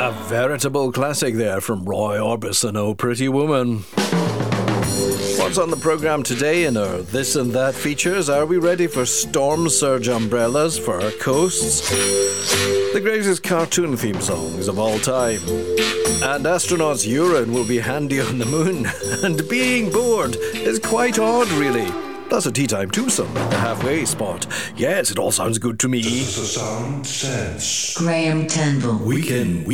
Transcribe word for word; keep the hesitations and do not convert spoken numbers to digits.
A veritable classic there from Roy Orbison, Oh Pretty Woman. What's on the programme today in our This and That features? Are we ready for storm surge umbrellas for our coasts? The greatest cartoon theme songs of all time. And astronauts' urine will be handy on the moon. And being bored is quite odd, really. Plus a tea time twosome at the halfway spot. Yes, it all sounds good to me. Sound sense. Graham Turnbull. Weekend.